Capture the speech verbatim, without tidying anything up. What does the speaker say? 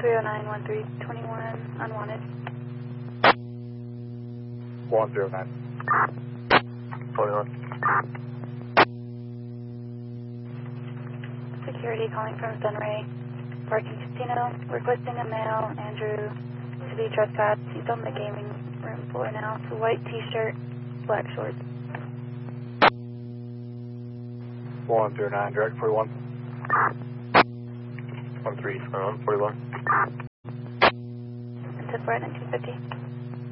three oh nine, one three two one, unwanted. one zero nine. twenty-one. Security calling from Sunray Parking Casino, requesting a male, Andrew, to be trespassed. He's on the gaming room floor now. It's a white t-shirt, black shorts. one zero nine, direct forty-one. one three, forty-one. Tip right nineteen fifty.